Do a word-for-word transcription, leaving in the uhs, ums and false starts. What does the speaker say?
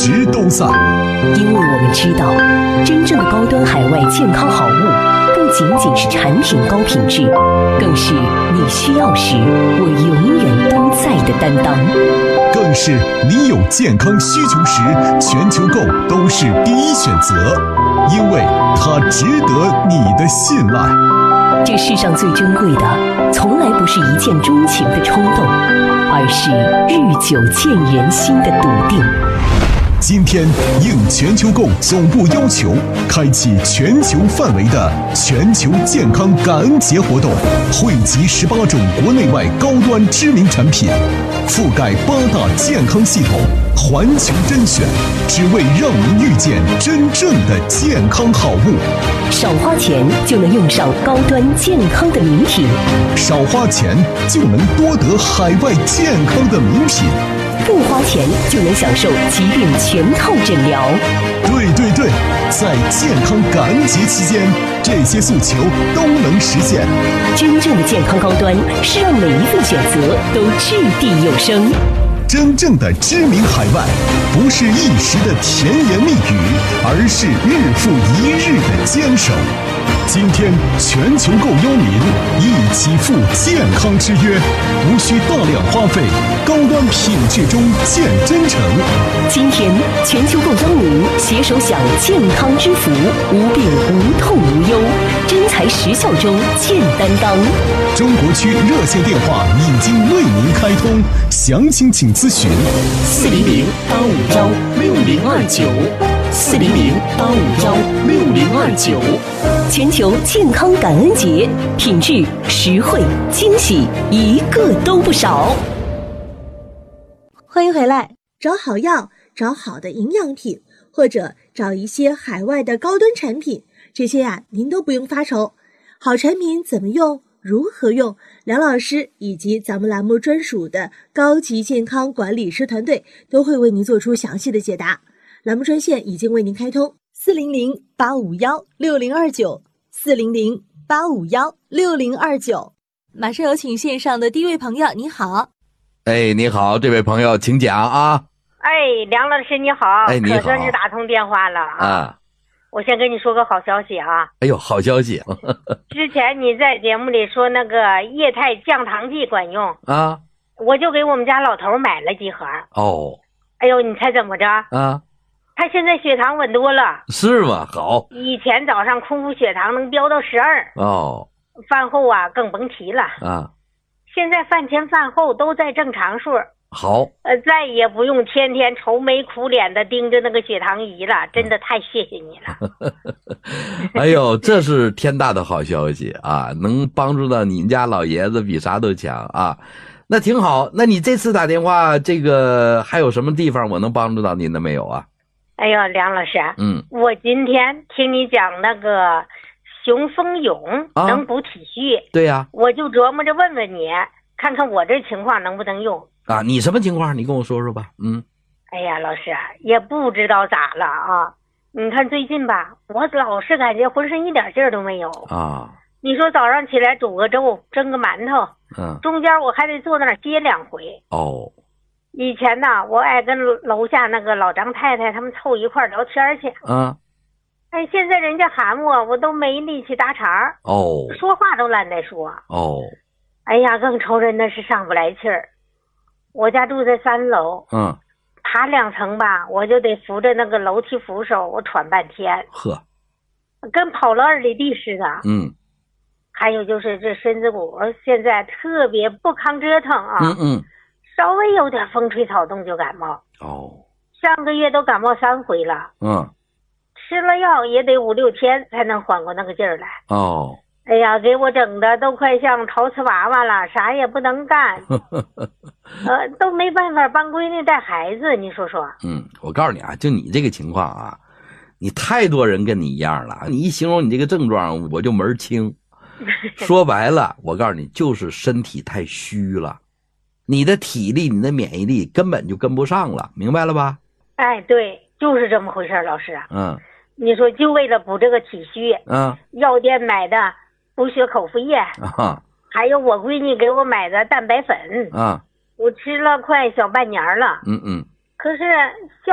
值东赛。 因为我们知道，真正的高端海外健康好物，不仅仅是产品高品质，更是你需要时我永远都在的担当， 更是你有健康需求时，全球购都是第一选择，因为它值得你的信赖。 这世上最珍贵的，从来不是一见钟情的冲动，而是日久见人心的笃定。 今天应全球购总部要求，开启全球范围的全球健康感恩节活动，汇集十八种国内外高端知名产品，覆盖八大健康系统，环球甄选，只为让您遇见真正的健康好物。 少花钱就能用上高端健康的名品， 少花钱就能多得海外健康的名品， 不花钱就能享受疾病全套诊疗。 对对对，在健康感恩节期间，这些诉求都能实现。 真正的健康高端是让每一份选择都掷地有声。 真正的知名海外，不是一时的甜言蜜语，而是日复一日的坚守。今天全球购邀您一起赴健康之约，无需大量花费，高端品质中见真诚。 今天全球购邀您携手享健康之福，无病无痛无忧，真材实效中见担当。 中国区热线电话已经为您开通，详情请咨询四零零八五幺六零二九，四零零八五幺六零二九。全球健康感恩节，品质、实惠、惊喜，一个都不少。 欢迎回来，找好药，找好的营养品，或者找一些海外的高端产品，这些呀、啊，您都不用发愁。好产品怎么用？如何用？梁老师以及咱们栏目专属的高级健康管理师团队都会为您做出详细的解答。栏目专线已经为您开通，四零零八五幺六零二九，四零零八五幺六零二九。马上有请线上的第一位朋友，你好。 哎，你好，这位朋友，请讲啊。 哎，梁老师你好， 哎，你好， 可算是打通电话了啊。 啊我先跟你说个好消息啊！ 哎呦，好消息！ 之前你在节目里说那个液态降糖剂管用啊， 我就给我们家老头买了几盒。 哦， 哎呦，你猜怎么着啊？ 他现在血糖稳多了。 是吗？好。 以前早上空腹血糖能飙到十二。 哦。 饭后啊更甭提了啊。 现在饭前饭后都在正常数。 好， 呃，再也不用天天愁眉苦脸的盯着那个血糖仪了，真的太谢谢你了。 哎呦，这是天大的好消息啊！能帮助到你们家老爷子比啥都强啊，那挺好。那你这次打电话，这个还有什么地方我能帮助到您的没有啊？ 哎呦，梁老师， 嗯， 我今天听你讲那个雄蜂蛹能补体虚， 啊、对呀、啊， 我就琢磨着问问你，看看我这情况能不能用。 啊，你什么情况？你跟我说说吧。嗯， 哎呀，老师也不知道咋了啊！你看最近吧，我老是感觉浑身一点劲儿都没有啊。 你说早上起来煮个粥，蒸个馒头， 嗯， 中间我还得坐那儿歇两回。 哦， 以前呢，我爱跟楼下那个老张太太他们凑一块聊天去。 嗯， 哎，现在人家喊我，我都没力气搭茬儿。 哦， 说话都懒得说。 哦， 哎呀，更愁人的是上不来气儿。我家住在三楼， 嗯， 爬两层吧，我就得扶着那个楼梯扶手，我喘半天， 呵， 跟跑了二里地似的。 嗯， 还有就是这身子骨现在特别不抗折腾啊， 嗯嗯， 稍微有点风吹草动就感冒。 哦， 上个月都感冒三回了， 嗯， 吃了药也得五六天才能缓过那个劲儿来。 哦。 哎呀，给我整的都快像陶瓷娃娃了，啥也不能干，呃，都没办法帮闺女带孩子，你说说。 嗯，我告诉你啊，就你这个情况啊，你太多人跟你一样了。你一形容你这个症状，我就门儿清。说白了，我告诉你，就是身体太虚了，你的体力、你的免疫力根本就跟不上了，明白了吧？ 哎，对，就是这么回事，老师。 嗯， 你说就为了补这个体虚， 嗯， 药店买的补血口服液， 啊， 还有我闺女给我买的蛋白粉， 啊， 我吃了快小半年了。 嗯嗯， 可是